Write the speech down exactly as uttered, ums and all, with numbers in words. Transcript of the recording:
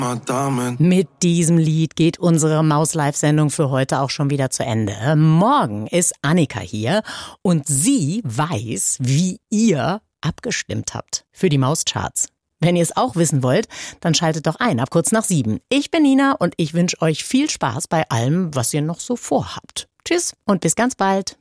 Mit diesem Lied geht unsere Maus-Live-Sendung für heute auch schon wieder zu Ende. Morgen ist Annika hier und sie weiß, wie ihr abgestimmt habt für die Mauscharts. Wenn ihr es auch wissen wollt, dann schaltet doch ein ab kurz nach sieben. Ich bin Nina und ich wünsche euch viel Spaß bei allem, was ihr noch so vorhabt. Tschüss und bis ganz bald.